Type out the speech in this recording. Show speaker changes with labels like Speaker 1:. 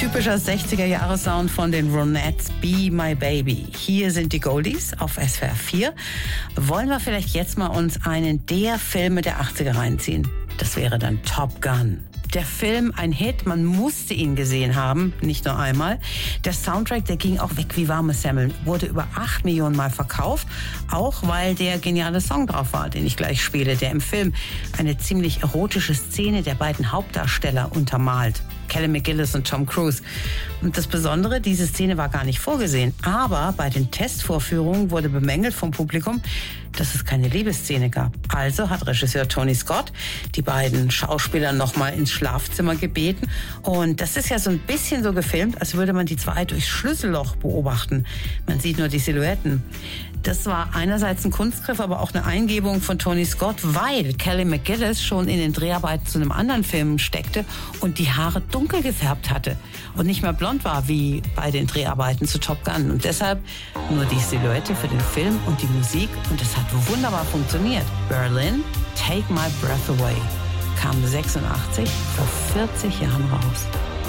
Speaker 1: Typischer 60er-Jahre-Sound von den Ronettes, Be My Baby. Hier sind die Goldies auf SWR 4. Wollen wir vielleicht jetzt mal uns einen der Filme der 80er reinziehen? Das wäre dann Top Gun. Der Film, ein Hit, man musste ihn gesehen haben, nicht nur einmal. Der Soundtrack, der ging auch weg wie warme Semmeln, wurde über 8 Millionen Mal verkauft, auch weil der geniale Song drauf war, den ich gleich spiele, der im Film eine ziemlich erotische Szene der beiden Hauptdarsteller untermalt. Kelly McGillis und Tom Cruise. Und das Besondere, diese Szene war gar nicht vorgesehen, aber bei den Testvorführungen wurde bemängelt vom Publikum, dass es keine Liebesszene gab. Also hat Regisseur Tony Scott die beiden Schauspieler nochmal ins Schlafzimmer gebeten. Und das ist ja so ein bisschen so gefilmt, als würde man die zwei durchs Schlüsselloch beobachten. Man sieht nur die Silhouetten. Das war einerseits ein Kunstgriff, aber auch eine Eingebung von Tony Scott, weil Kelly McGillis schon in den Dreharbeiten zu einem anderen Film steckte und die Haare dunkel gefärbt hatte und nicht mehr blond war wie bei den Dreharbeiten zu Top Gun. Und deshalb nur die Silhouette für den Film und die Musik, und das hat wunderbar funktioniert. Berlin, Take My Breath Away, kam 86, vor 40 Jahren raus.